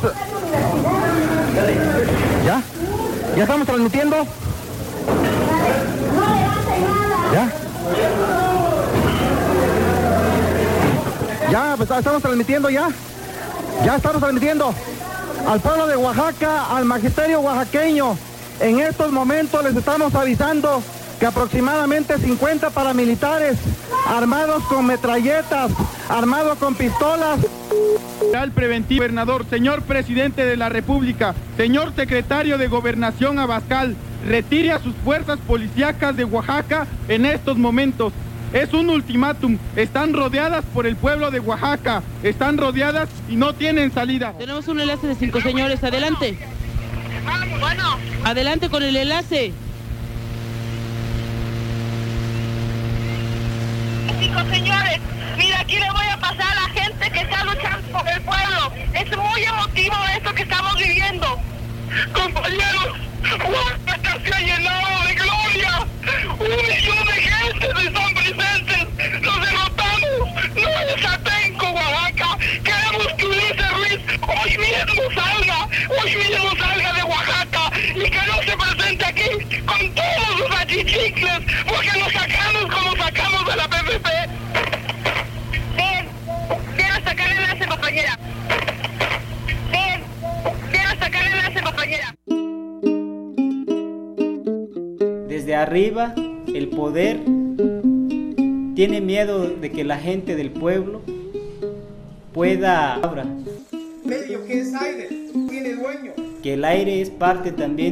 ¿Ya? ¿Ya estamos transmitiendo? ¿Ya? Ya, pues estamos transmitiendo ya. Ya estamos transmitiendo. Al pueblo de Oaxaca, al magisterio oaxaqueño, en estos momentos les estamos avisando que aproximadamente 50 paramilitares armados con metralletas, armados con pistolas. Preventivo, gobernador, señor presidente de la República, señor secretario de Gobernación Abascal, retire a sus fuerzas policíacas de Oaxaca en estos momentos. Es un ultimátum, están rodeadas por el pueblo de Oaxaca, están rodeadas y no tienen salida. Tenemos un enlace de 5 señores, adelante. Bueno. Adelante con el enlace. 5 señores, mira, aquí le voy a pasar a la gente que está luchando por el pueblo. Es muy emotivo esto que estamos viviendo. Compañeros, Oaxaca se ha llenado de gloria. 1 millón de gente están presentes. Los derrotamos. No es Atenco, Oaxaca. Queremos que Ulises Ruiz hoy mismo salga de Oaxaca y que no se presente aquí con todos sus achichicles, porque nos sacamos como sacamos de la PPP. Ven a sacar el enlace, compañera. Ven a sacar el enlace, compañera. Desde arriba, el poder tiene miedo de que la gente del pueblo pueda... Medio que es aire, tiene dueño. Que el aire es parte también